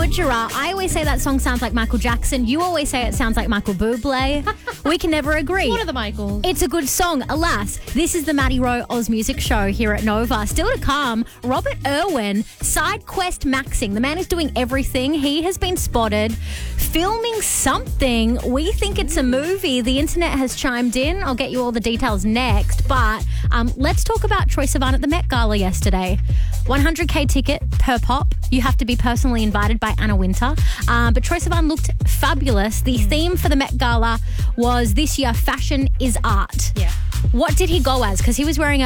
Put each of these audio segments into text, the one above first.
Gujarat. I always say that song sounds like Michael Jackson. You always say it sounds like Michael Bublé. We can never agree. One of the Michaels. It's a good song. Alas, this is the Maddie Rowe Oz Music Show here at Nova. Still to come, Robert Irwin, side quest maxing. The man is doing everything. He has been spotted filming something. We think it's a movie. The internet has chimed in. I'll get you all the details next. But let's talk about Troye Sivan at the Met Gala yesterday. 100K ticket per pop. You have to be personally invited by Anna Wintour. But Troye Sivan looked fabulous. The theme for the Met Gala was this year, fashion is art. Yeah. What did he go as? Because he was wearing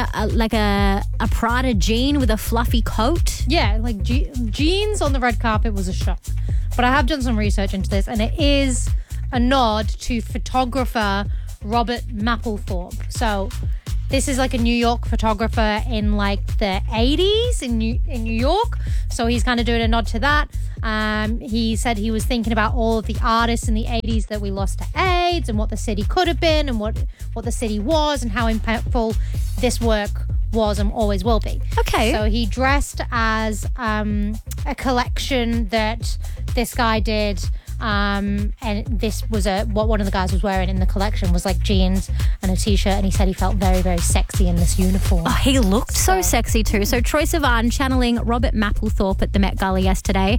a Prada jean with a fluffy coat. Yeah, like jeans on the red carpet was a shock. But I have done some research into this, and it is a nod to photographer Robert Mapplethorpe. So this is like a New York photographer in like the 80s in New York. So he's kind of doing a nod to that. He said he was thinking about all of the artists in the 80s that we lost to AIDS and what the city could have been and what the city was and how impactful this work was and always will be. Okay. So he dressed as a collection that this guy did. And this was what one of the guys was wearing in the collection was like jeans and a t-shirt, and he said he felt very, very sexy in this uniform. Oh, he looked so sexy too. So Troye Sivan channeling Robert Mapplethorpe at the Met Gala yesterday.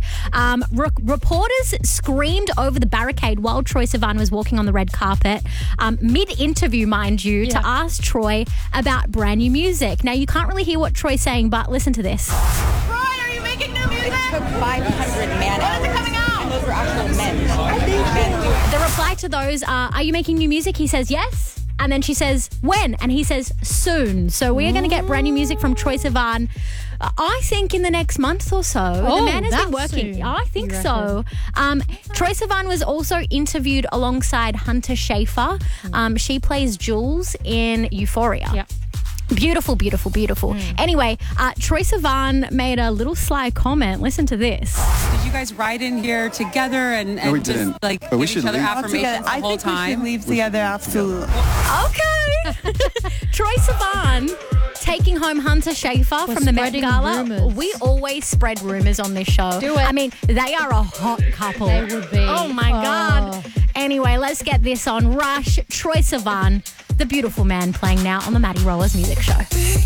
Reporters screamed over the barricade while Troye Sivan was walking on the red carpet, mid-interview, mind you, to ask Troye about brand new music. Now, you can't really hear what Troye's saying, but listen to this. Troye, are you making new music? It took 500 man hours. When is it coming out? And those were actual men. The reply to those are you making new music? He says yes. And then she says, when? And he says, soon. So we are going to get brand new music from Troye Sivan, I think, in the next month or so. The man has been working. Soon, I think so. Troye Sivan was also interviewed alongside Hunter Schafer. She plays Jules in Euphoria. Yeah. Beautiful, beautiful, beautiful. Anyway, Troye Sivan made a little sly comment. Listen to this. Did you guys ride in here together and No, we just didn't. like But we give should each other leave. affirmations the I whole think we time? should leave together, absolutely. Okay. Troye Sivan taking home Hunter Schafer We're from the Met spreading Gala. rumours. We always spread rumours on this show. Do it. I mean, they are a hot couple. They would be. Oh, my God. Anyway, let's get this on. Rush, Troye Sivan, the beautiful man, playing now on the Maddie Rowe Oz Music Show.